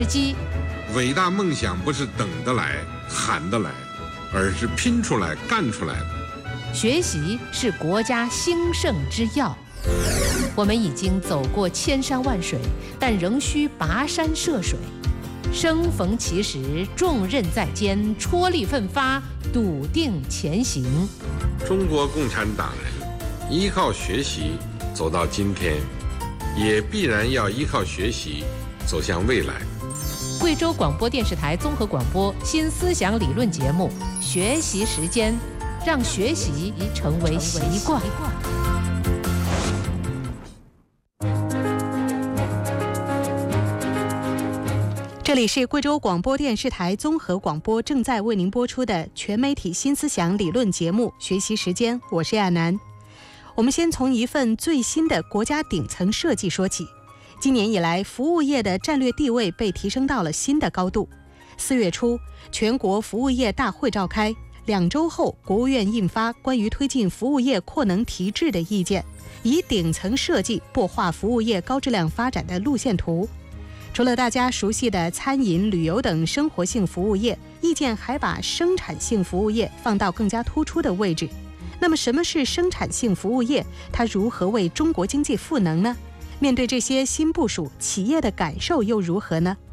机。 伟大梦想不是等得来、喊得来，而是拼出来、干出来的。 学习是国家兴盛之要。我们已经走过千山万水，但仍需跋山涉水。生逢其时，重任在肩，踔厉奋发，笃定前行。 中国共产党人依靠学习走到今天，也必然要依靠学习走向未来。 贵州广播电视台综合广播新思想理论节目《学习时间》，让学习成为习惯。 这里是贵州广播电视台综合广播正在为您播出的全媒体新思想理论节目《学习时间》，我是亚楠。我们先从一份最新的国家顶层设计说起。今年以来，服务业的战略地位被提升到了新的高度。4月初，全国服务业大会召开，2周后，国务院印发关于推进服务业扩能提质的意见，以顶层设计擘画服务业高质量发展的路线图。除了大家熟悉的餐饮、旅游等生活性服务业，意见还把生产性服务业放到更加突出的位置。那么，什么是生产性服务业？它如何为中国经济赋能呢？面对这些新部署，企业的感受又如何呢？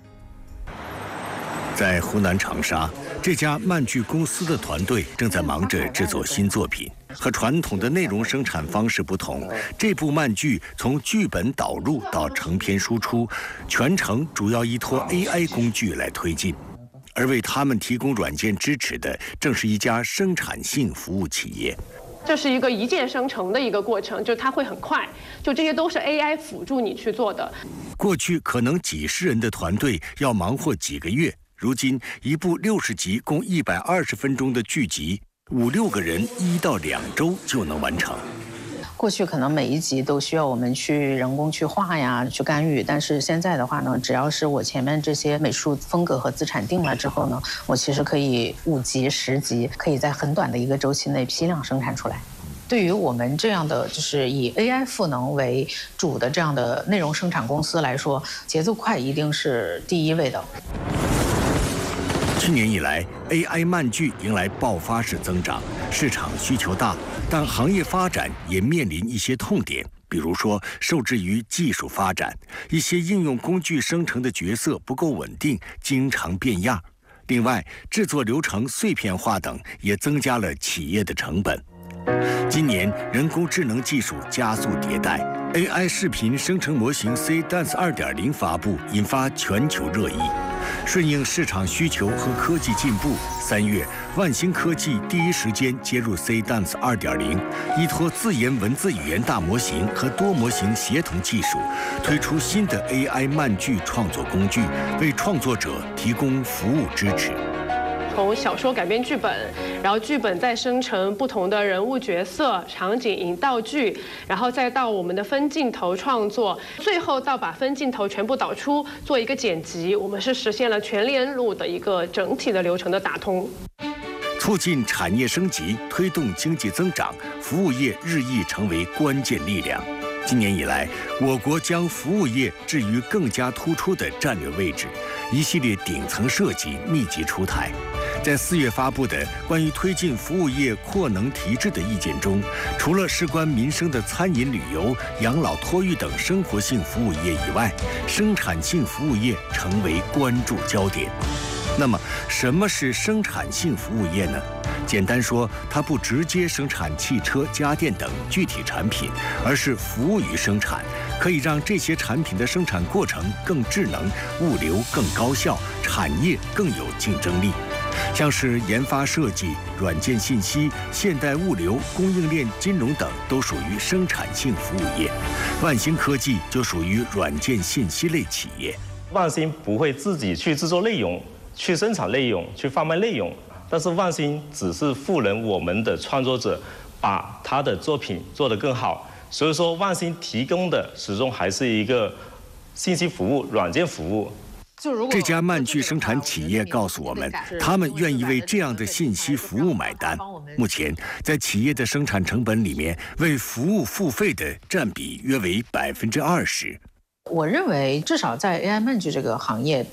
在湖南长沙，这家漫剧公司的团队正在忙着制作新作品。和传统的内容生产方式不同，这部漫剧从剧本导入到成片输出，全程主要依托 AI 工具来推进。而为他们提供软件支持的，正是一家生产性服务企业。 这是一个一键生成的一个过程，就它会很快，就这些都是 AI 辅助你去做的。 过去可能几十人的团队要忙活几个月，如今一部60集共120分钟的剧集，5、6个人1到2周就能完成。 过去可能每一集都需要我们去人工去画呀，去干预，但是现在的话呢，只要是我前面这些美术风格和资产定了之后呢，我其实可以5集、10集，可以在很短的一个周期内批量生产出来。对于我们这样的就是以 AI 赋能为主的这样的内容生产公司来说，节奏快一定是第一位的。 去年以来 ，AI 漫剧迎来爆发式增长，市场需求大，但行业发展也面临一些痛点，比如说受制于技术发展，一些应用工具生成的角色不够稳定，经常变样。另外，制作流程碎片化等也增加了企业的成本。今年，人工智能技术加速迭代 ，AI 视频生成模型 C-Dance 2.0发布，引发全球热议。顺应市场需求和科技进步，3月，万兴科技第一时间接入 C-Dance 2.0，依托自研文字语言大模型和多模型协同技术，推出新的 AI 漫剧创作工具，为创作者提供服务支持。 从小说改编剧本，然后剧本再生成不同的人物角色、场景、引道具，然后再到我们的分镜头创作，最后到把分镜头全部导出，做一个剪辑，我们是实现了全链路的一个整体的流程的打通。 促进产业升级，推动经济增长，服务业日益成为关键力量。今年以来，我国将服务业置于更加突出的战略位置，一系列顶层设计密集出台。在4月发布的关于推进服务业扩能提质的意见中，除了事关民生的餐饮、旅游、养老、托育等生活性服务业以外，生产性服务业成为关注焦点。那么，什么是生产性服务业呢？简单说，它不直接生产汽车、家电等具体产品，而是服务于生产，可以让这些产品的生产过程更智能，物流更高效，产业更有竞争力。像是研发设计、软件信息、现代物流、供应链金融等都属于生产性服务业。万兴科技就属于软件信息类企业。 万兴不会自己去制作内容、去生产内容、去贩卖内容，但是万兴只是赋能我们的创作者，把他的作品做得更好。所以说，万兴提供的始终还是一个信息服务、软件服务。 这家漫剧生产企业告诉我们，他们愿意为这样的信息服务买单。目前，在企业的生产成本里面，为服务付费的占比约为20%。 我认为，至少在 AI 漫剧这个行业，